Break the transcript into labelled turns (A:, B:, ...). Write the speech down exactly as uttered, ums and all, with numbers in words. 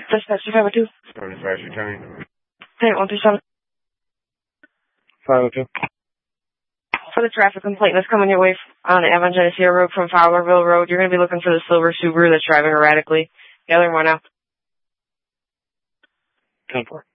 A: Dispatch five oh two.
B: Dispatch return.
A: Ten one three seven.
B: five oh two.
A: For the traffic complaint that's coming your way on the Avon Geneseo Road from Fowlerville Road, you're going to be looking for the silver Subaru that's driving erratically. The other one out.
B: ten four.